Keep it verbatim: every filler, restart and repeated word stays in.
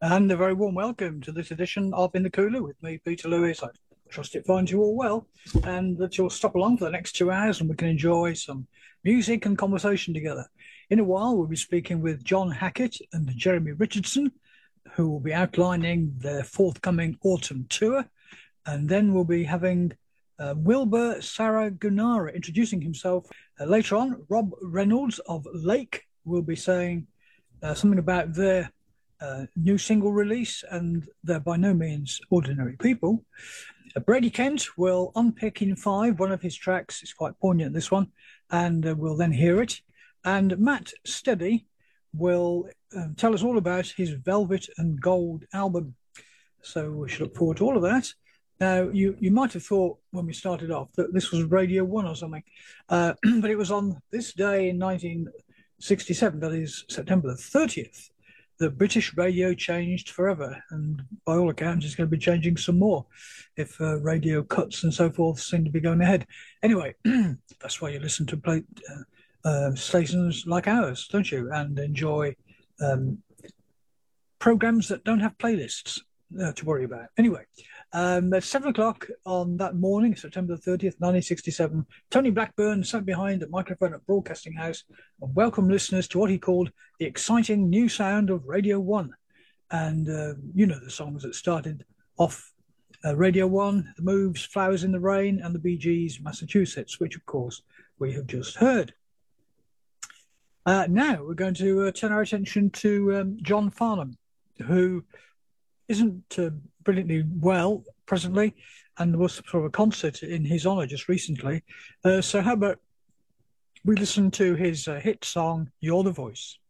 And a very warm welcome to this edition of In the Cooler with me, Peter Lewis. I trust it finds you all well and that you'll stop along for the next two hours and we can enjoy some music and conversation together. In a while, we'll be speaking with John Hackett and Jeremy Richardson, who will be outlining their forthcoming autumn tour. And then we'll be having uh, Wilbur Saragunara introducing himself. Uh, later on, Rob Reynolds of Lake will be saying uh, something about their Uh, new single release, and they're by no means ordinary people. Uh, Brady Kent will unpick in five one of his tracks. It's quite poignant, this one, and uh, we'll then hear it. And Matt Steady will uh, tell us all about his Velvet and Gold album. So we should look forward to all of that. Now, you, you might have thought when we started off that this was Radio one or something, uh, but it was on this day in nineteen sixty-seven, that is September the thirtieth, the British radio changed forever, and by all accounts it's going to be changing some more if uh, radio cuts and so forth seem to be going ahead. Anyway, that's why you listen to play, uh, uh, stations like ours, don't you, and enjoy um, programs that don't have playlists uh, to worry about. Anyway, um, at seven o'clock on that morning, September the thirtieth, nineteen sixty-seven, Tony Blackburn sat behind the microphone at Broadcasting House and welcomed listeners to what he called the exciting new sound of Radio one. And uh, you know the songs that started off uh, Radio one, The Moves, Flowers in the Rain, and the Bee Gees, Massachusetts, which of course we have just heard. Uh, now we're going to uh, turn our attention to um, John Farnham, who isn't uh, brilliantly well presently, and there was sort of a concert in his honour just recently. Uh, so how about we listen to his uh, hit song, You're the Voice.